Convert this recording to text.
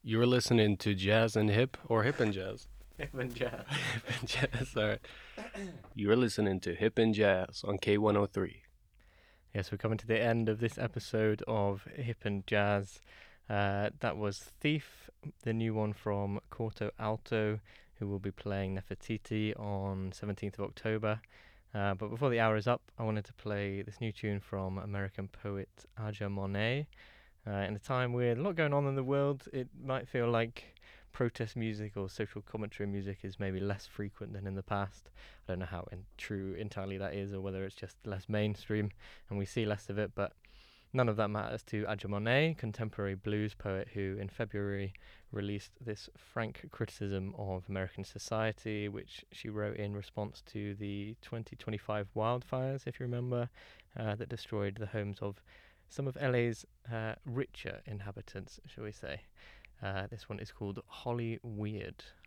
You're listening to Jazz and Hip or Hip and Jazz? Hip and jazz. Hip and Jazz, alright. You're listening to Hip and Jazz on K103. Yes, we're coming to the end of this episode of Hip and Jazz. That was Thief, the new one from Corto Alto, who will be playing Nefertiti on 17th of October. But before the hour is up, I wanted to play this new tune from American poet Aja Monet. In a time with a lot going on in the world, it might feel like protest music or social commentary music is maybe less frequent than in the past. I don't know how true entirely that is, or whether it's just less mainstream and we see less of it, but none of that matters to Aja Monet, contemporary blues poet who in February released this frank criticism of American society, which she wrote in response to the 2025 wildfires, if you remember, that destroyed the homes of some of LA's richer inhabitants, shall we say. This one is called Holly Weird.